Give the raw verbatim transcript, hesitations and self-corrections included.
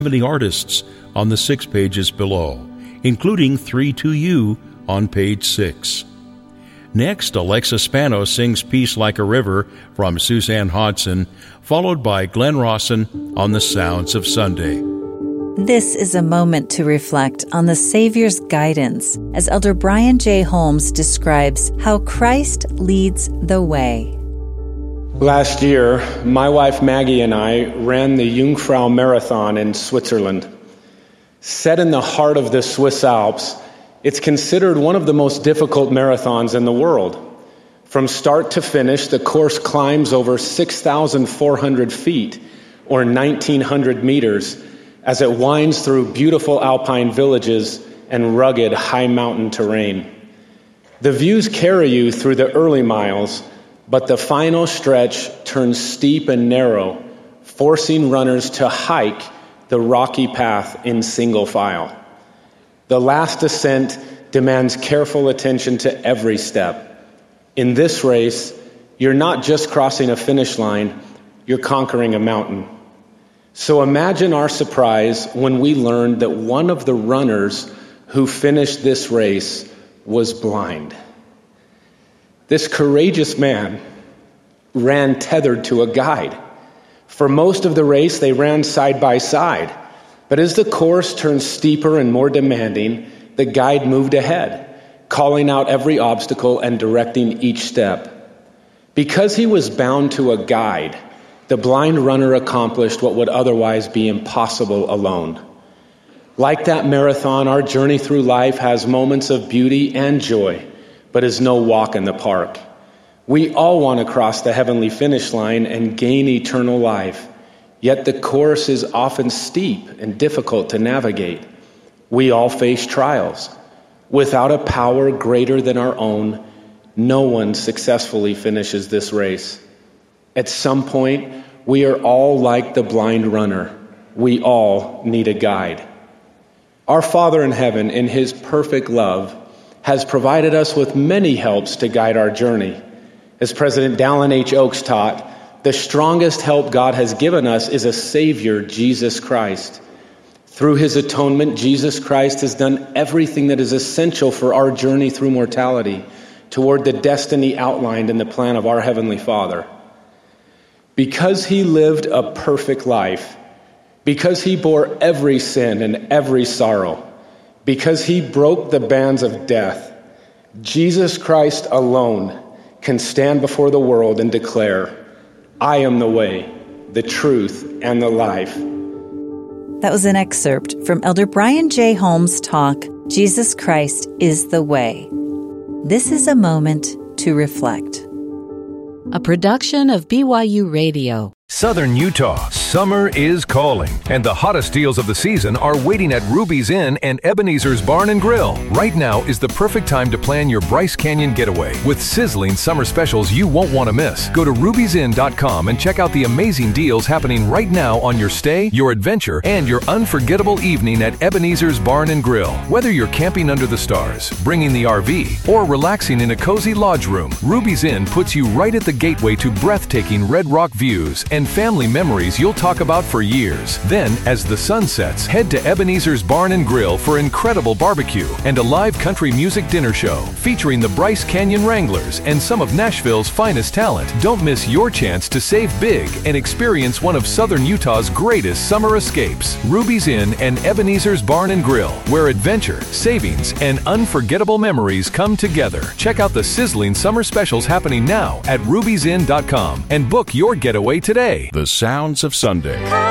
seventy artists on the six pages below, including three to you on page six. Next, Alexa Spano sings Peace Like a River from Suzanne Hodson, followed by Glenn Rawson on the Sounds of Sunday. This is a moment to reflect on the Savior's guidance as Elder Brian J. Holmes describes how Christ leads the way. Last year, my wife Maggie and I ran the Jungfrau Marathon in Switzerland. Set in the heart of the Swiss Alps, it's considered one of the most difficult marathons in the world. From start to finish, the course climbs over six thousand four hundred feet, or nineteen hundred meters, as it winds through beautiful alpine villages and rugged high mountain terrain. The views carry you through the early miles, but the final stretch turns steep and narrow, forcing runners to hike the rocky path in single file. The last ascent demands careful attention to every step. In this race, you're not just crossing a finish line, you're conquering a mountain. So imagine our surprise when we learned that one of the runners who finished this race was blind. This courageous man ran tethered to a guide. For most of the race, they ran side by side. But as the course turned steeper and more demanding, the guide moved ahead, calling out every obstacle and directing each step. Because he was bound to a guide, the blind runner accomplished what would otherwise be impossible alone. Like that marathon, our journey through life has moments of beauty and joy, but is no walk in the park. We all want to cross the heavenly finish line and gain eternal life, yet the course is often steep and difficult to navigate. We all face trials. Without a power greater than our own, no one successfully finishes this race. At some point, we are all like the blind runner. We all need a guide. Our Father in heaven, in his perfect love, has provided us with many helps to guide our journey. As President Dallin H. Oaks taught, the strongest help God has given us is a Savior, Jesus Christ. Through his atonement, Jesus Christ has done everything that is essential for our journey through mortality toward the destiny outlined in the plan of our Heavenly Father. Because he lived a perfect life, because he bore every sin and every sorrow, because he broke the bands of death, Jesus Christ alone can stand before the world and declare, I am the way, the truth, and the life. That was an excerpt from Elder Brian J. Holmes' talk, Jesus Christ is the Way. This is a moment to reflect. A production of B Y U Radio. Southern Utah, summer is calling, and the hottest deals of the season are waiting at Ruby's Inn and Ebenezer's Barn and Grill. Right now is the perfect time to plan your Bryce Canyon getaway with sizzling summer specials you won't want to miss. Go to rubies inn dot com and check out the amazing deals happening right now on your stay, your adventure, and your unforgettable evening at Ebenezer's Barn and Grill. Whether you're camping under the stars, bringing the R V, or relaxing in a cozy lodge room, Ruby's Inn puts you right at the gateway to breathtaking Red Rock views and family memories you'll talk about for years. Then, as the sun sets, head to Ebenezer's Barn and Grill for incredible barbecue and a live country music dinner show featuring the Bryce Canyon Wranglers and some of Nashville's finest talent. Don't miss your chance to save big and experience one of Southern Utah's greatest summer escapes. Ruby's Inn and Ebenezer's Barn and Grill, where adventure, savings, and unforgettable memories come together. Check out the sizzling summer specials happening now at rubies inn dot com and book your getaway today. The Sounds of Sunday.